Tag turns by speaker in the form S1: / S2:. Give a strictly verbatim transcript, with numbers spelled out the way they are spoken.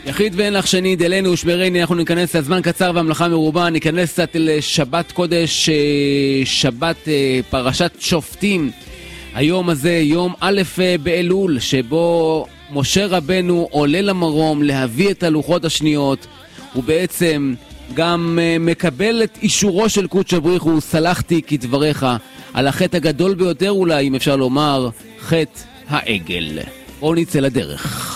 S1: יחיד ואין לך שני, דלנו ושמרני. אנחנו ניכנס לזמן קצר והמלאכה מרובה, ניכנס קצת לשבת קודש, שבת פרשת שופטים. היום הזה יום א' באלול, שבו משה רבנו עולה למרום להביא את הלוחות השניות, ובעצם גם מקבל את אישורו של קודש בריך הוא, סלחתי כדבריך, על החטא הגדול ביותר אולי, אם אפשר לומר, חטא העגל. בואו נצא לדרך.